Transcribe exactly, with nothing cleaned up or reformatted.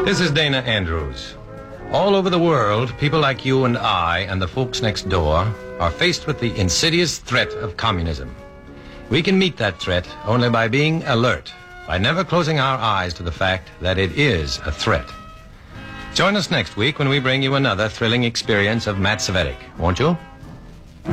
This is Dana Andrews. All over the world, people like you and I and the folks next door are faced with the insidious threat of communism. We can meet that threat only by being alert, by never closing our eyes to the fact that it is a threat. Join us next week when we bring you another thrilling experience of Matt Cvetic, won't you?